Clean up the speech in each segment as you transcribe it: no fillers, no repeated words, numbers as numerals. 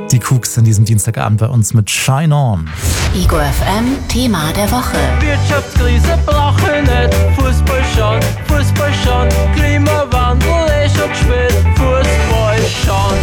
Die Cooks an diesem Dienstagabend bei uns mit Shine On. Ego FM Thema der Woche. Wirtschaftskrise brauche nicht, Fußball schon, Klimawandel schon gespielt, Fußball schon.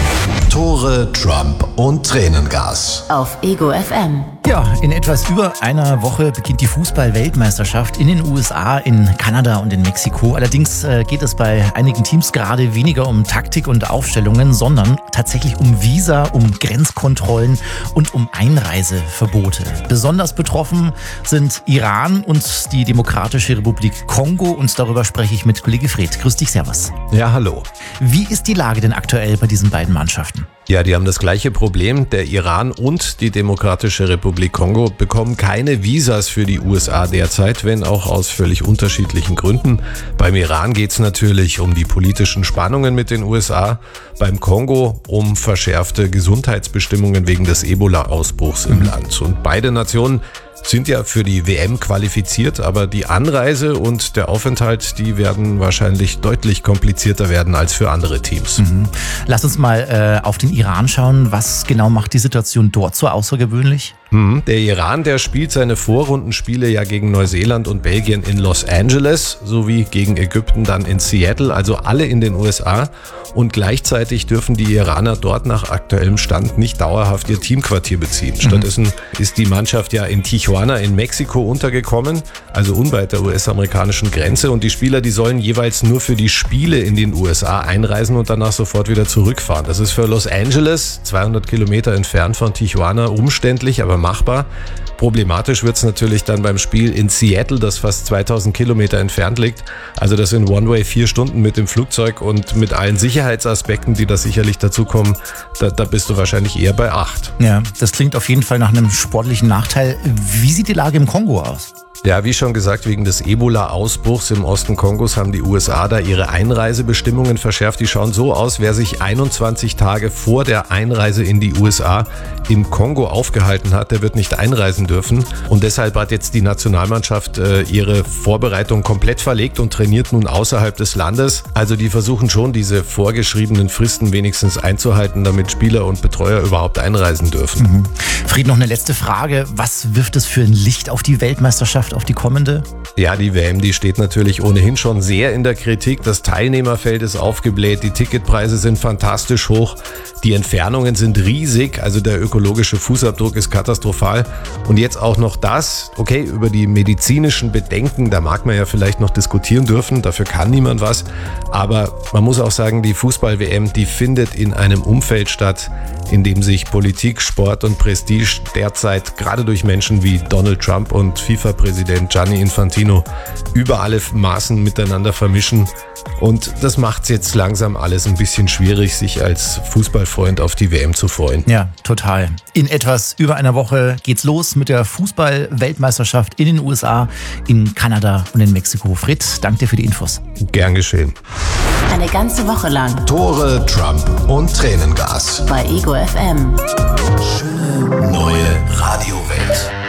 Tore, Trump und Tränengas. Auf Ego FM. Ja, in etwas über einer Woche beginnt die Fußball-Weltmeisterschaft in den USA, in Kanada und in Mexiko. Allerdings geht es bei einigen Teams gerade weniger um Taktik und Aufstellungen, sondern tatsächlich um Visa, um Grenzkontrollen und um Einreiseverbote. Besonders betroffen sind Iran und die Demokratische Republik Kongo und darüber spreche ich mit Kollege Fred. Grüß dich, servus. Ja, hallo. Wie ist die Lage denn aktuell bei diesen beiden Mannschaften? Ja, die haben das gleiche Problem. Der Iran und die Demokratische Republik Kongo bekommen keine Visas für die USA derzeit, wenn auch aus völlig unterschiedlichen Gründen. Beim Iran geht es natürlich um die politischen Spannungen mit den USA, beim Kongo um verschärfte Gesundheitsbestimmungen wegen des Ebola-Ausbruchs im Land. Und beide Nationen sind ja für die WM qualifiziert, aber die Anreise und der Aufenthalt, die werden wahrscheinlich deutlich komplizierter werden als für andere Teams. Lass uns mal auf den Iran schauen. Was genau macht die Situation dort so außergewöhnlich? Der Iran, der spielt seine Vorrundenspiele ja gegen Neuseeland und Belgien in Los Angeles sowie gegen Ägypten dann in Seattle, also alle in den USA. Und gleichzeitig dürfen die Iraner dort nach aktuellem Stand nicht dauerhaft ihr Teamquartier beziehen. Stattdessen ist die Mannschaft ja in Tijuana in Mexiko untergekommen, also unweit der US-amerikanischen Grenze. Und die Spieler, die sollen jeweils nur für die Spiele in den USA einreisen und danach sofort wieder zurückfahren. Das ist für Los Angeles, 200 Kilometer entfernt von Tijuana, umständlich, aber machbar. Problematisch wird es natürlich dann beim Spiel in Seattle, das fast 2000 Kilometer entfernt liegt. Also das in One-Way 4 Stunden mit dem Flugzeug und mit allen Sicherheitsaspekten, die da sicherlich dazukommen, da bist du wahrscheinlich eher bei 8. Ja, das klingt auf jeden Fall nach einem sportlichen Nachteil. Wie sieht die Lage im Kongo aus? Ja, wie schon gesagt, wegen des Ebola-Ausbruchs im Osten Kongos haben die USA da ihre Einreisebestimmungen verschärft. Die schauen so aus, wer sich 21 Tage vor der Einreise in die USA im Kongo aufgehalten hat, der wird nicht einreisen dürfen. Und deshalb hat jetzt die Nationalmannschaft ihre Vorbereitung komplett verlegt und trainiert nun außerhalb des Landes. Also die versuchen schon, diese vorgeschriebenen Fristen wenigstens einzuhalten, damit Spieler und Betreuer überhaupt einreisen dürfen. Fried, noch eine letzte Frage. Was wirft es für ein Licht auf die Weltmeisterschaft, auf die kommende? Ja, die WM, die steht natürlich ohnehin schon sehr in der Kritik. Das Teilnehmerfeld ist aufgebläht, die Ticketpreise sind fantastisch hoch, die Entfernungen sind riesig, also der ökologische Fußabdruck ist katastrophal. Und jetzt auch noch das, okay, über die medizinischen Bedenken, da mag man ja vielleicht noch diskutieren dürfen, dafür kann niemand was. Aber man muss auch sagen, die Fußball-WM, die findet in einem Umfeld statt, in dem sich Politik, Sport und Prestige derzeit gerade durch Menschen wie Donald Trump und FIFA-Präsident Gianni Infantino über alle Maßen miteinander vermischen. Und das macht es jetzt langsam alles ein bisschen schwierig, sich als Fußballfreund auf die WM zu freuen. Ja, total. In etwas über einer Woche geht's los mit der Fußball-Weltmeisterschaft in den USA, in Kanada und in Mexiko. Fred, danke dir für die Infos. Gern geschehen. Eine ganze Woche lang Tore, Trump und Tränengas. bei Ego FM. Schöne neue Radiowelt.